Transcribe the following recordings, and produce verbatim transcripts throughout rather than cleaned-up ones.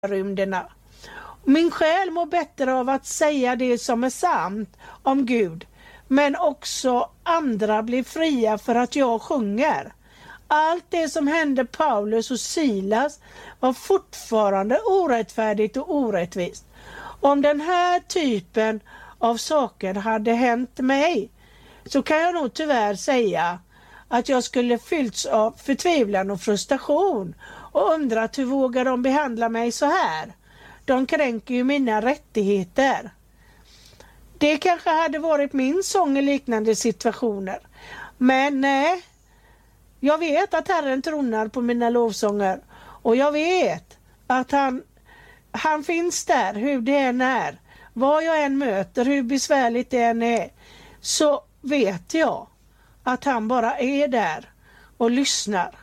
rymderna. Min själ mår bättre av att säga det som är sant om Gud, men också andra blir fria för att jag sjunger. Allt det som hände Paulus och Silas var fortfarande orättfärdigt och orättvist. Om den här typen av saker hade hänt mig, så kan jag nog tyvärr säga att jag skulle fyllts av förtvivlan och frustration och undrat hur vågar de behandla mig så här? De kränker ju mina rättigheter. Det kanske hade varit min sång i liknande situationer. Men nej, jag vet att Herren tronar på mina lovsånger. Och jag vet att han, han finns där hur det än är. Vad jag än möter, hur besvärligt det än är. Så vet jag att han bara är där och lyssnar.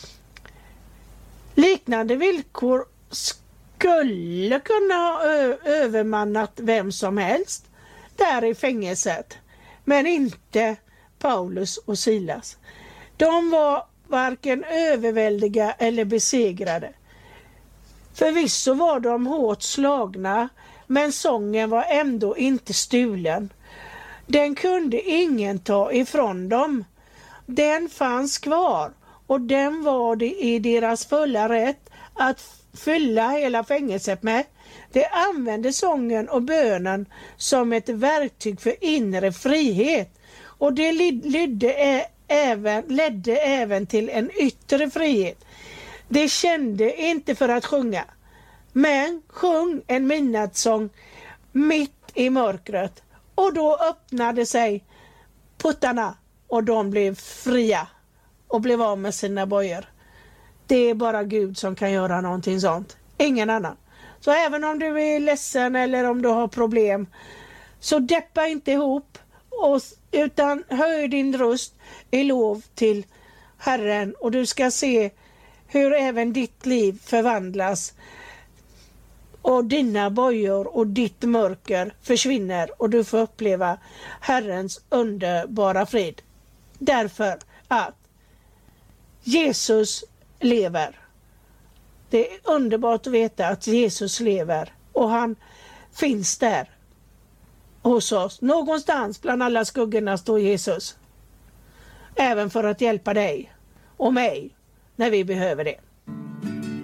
Liknande villkor skulle kunna ha övermannat vem som helst där i fängelset. Men inte Paulus och Silas. De var varken överväldiga eller besegrade. Förvisso var de hårt slagna, men sången var ändå inte stulen. Den kunde ingen ta ifrån dem. Den fanns kvar och den var det i deras fulla rätt att fylla hela fängelset med. De använde sången och bönen som ett verktyg för inre frihet, och det ledde även, ledde även till en yttre frihet. De kände inte för att sjunga, men sjung en midnattssång mitt i mörkret, och då öppnade sig puttarna och de blev fria och blev av med sina bojor. Det är bara Gud som kan göra någonting sånt. Ingen annan. Så även om du är ledsen eller om du har problem, så deppa inte ihop, och, utan höj din röst i lov till Herren, och du ska se hur även ditt liv förvandlas och dina bojor och ditt mörker försvinner, och du får uppleva Herrens underbara frid. Därför att Jesus lever. Det är underbart att veta att Jesus lever, och han finns där hos oss. Någonstans bland alla skuggorna står Jesus. Även för att hjälpa dig och mig när vi behöver det.